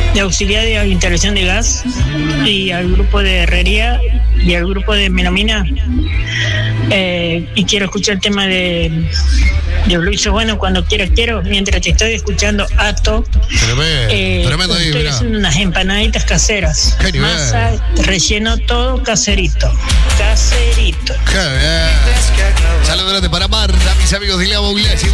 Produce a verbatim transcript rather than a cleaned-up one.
de auxiliar de instalación de gas, y al grupo de herrería y al grupo de melamina. Eh, y quiero escuchar el tema de, de Luis Bueno, cuando quieras quiero, mientras te estoy escuchando Ato. Tremendo, eh, tremendo ahí, estoy mirá. haciendo unas empanaditas caseras. Qué nivel. Masa, relleno todo caserito. Caserito. Qué bien. Saludos grande para Marta, mis amigos de la Boglia.